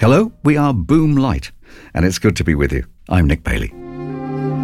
Hello, we are Boom Light, and it's good to be with you. I'm Nick Bailey.